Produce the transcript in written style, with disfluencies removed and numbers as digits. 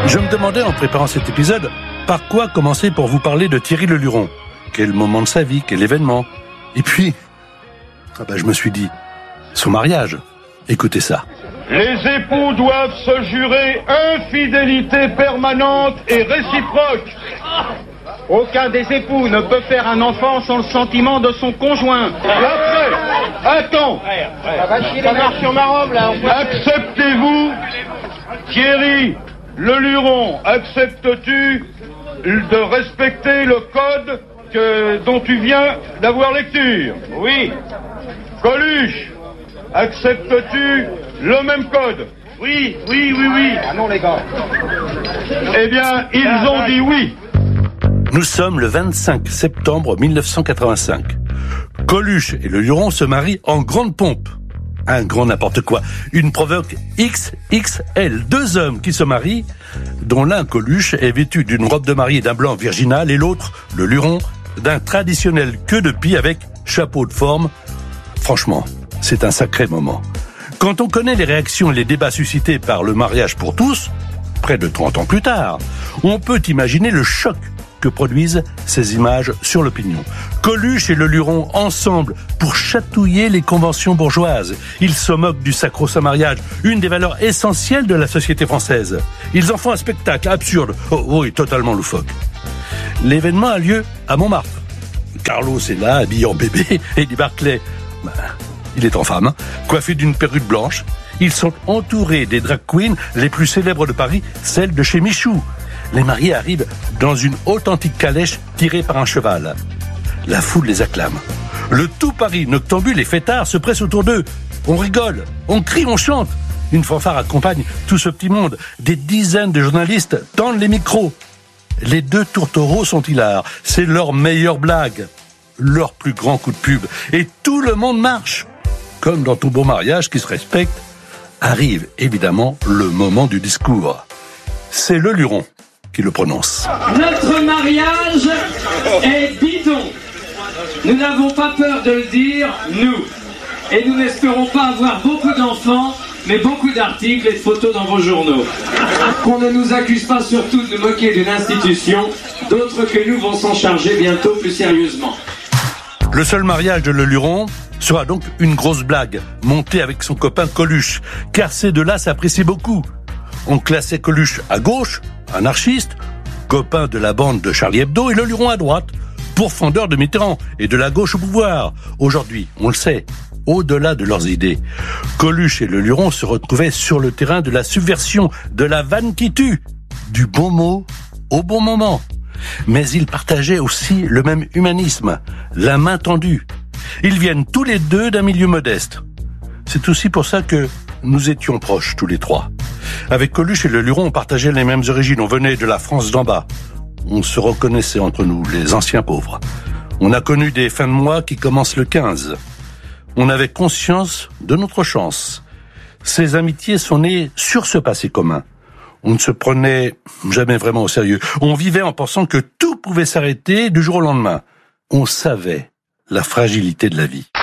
Je me demandais en préparant cet épisode, par quoi commencer pour vous parler de Thierry Le Luron? Quel moment de sa vie, quel événement? Et puis, je me suis dit, son mariage. Écoutez ça. Les époux doivent se jurer infidélité permanente et réciproque. Aucun des époux ne peut faire un enfant sans le sentiment de son conjoint. Après, attends. Ça marche sur ma robe, là. Acceptez-vous, Thierry Le Luron, acceptes-tu de respecter le code dont tu viens d'avoir lecture? Oui. Coluche, acceptes-tu le même code? Oui. Ah non, les gars. Eh bien, ils ont dit oui. Nous sommes le 25 septembre 1985. Coluche et Le Luron se marient en grande pompe. Un grand n'importe quoi. Une provoque XXL. Deux hommes qui se marient, dont l'un, Coluche, est vêtu d'une robe de mariée d'un blanc virginal et l'autre, Le Luron, d'un traditionnel queue de pie avec chapeau de forme. Franchement, c'est un sacré moment. Quand on connaît les réactions et les débats suscités par le mariage pour tous, près de 30 ans plus tard, on peut imaginer le choc que produisent ces images sur l'opinion. Coluche et Le Luron ensemble pour chatouiller les conventions bourgeoises. Ils se moquent du sacro-saint mariage, une des valeurs essentielles de la société française. Ils en font un spectacle absurde, oui, totalement loufoque. L'événement a lieu à Montmartre. Carlos est là, habillé en bébé, et Eddie Barclay, il est en femme, coiffé d'une perruque blanche. Ils sont entourés des drag queens les plus célèbres de Paris, celles de chez Michou. Les mariés arrivent dans une authentique calèche tirée par un cheval. La foule les acclame. Le tout Paris noctambule et fêtard se presse autour d'eux. On rigole, on crie, on chante. Une fanfare accompagne tout ce petit monde. Des dizaines de journalistes tendent les micros. Les deux tourtereaux sont hilars. C'est leur meilleure blague, leur plus grand coup de pub. Et tout le monde marche. Comme dans tout beau mariage qui se respecte, arrive évidemment le moment du discours. C'est Le Luron qui le prononce. Notre mariage est bidon. Nous n'avons pas peur de le dire, nous. Et nous n'espérons pas avoir beaucoup d'enfants, mais beaucoup d'articles et de photos dans vos journaux. Qu'on ne nous accuse pas surtout de nous moquer d'une institution, d'autres que nous vont s'en charger bientôt plus sérieusement. Le seul mariage de Le Luron sera donc une grosse blague, montée avec son copain Coluche, car ces deux-là s'apprécient beaucoup. On classait Coluche à gauche, anarchiste, copain de la bande de Charlie Hebdo, et Le Luron à droite, pourfendeur de Mitterrand et de la gauche au pouvoir. Aujourd'hui, on le sait, au-delà de leurs idées, Coluche et Le Luron se retrouvaient sur le terrain de la subversion, de la vanne qui tue, du bon mot au bon moment. Mais ils partageaient aussi le même humanisme, la main tendue. Ils viennent tous les deux d'un milieu modeste. C'est aussi pour ça que nous étions proches tous les trois. Avec Coluche et Le Luron, on partageait les mêmes origines. On venait de la France d'en bas. On se reconnaissait entre nous, les anciens pauvres. On a connu des fins de mois qui commencent le 15. On avait conscience de notre chance. Ces amitiés sont nées sur ce passé commun. On ne se prenait jamais vraiment au sérieux. On vivait en pensant que tout pouvait s'arrêter du jour au lendemain. On savait la fragilité de la vie.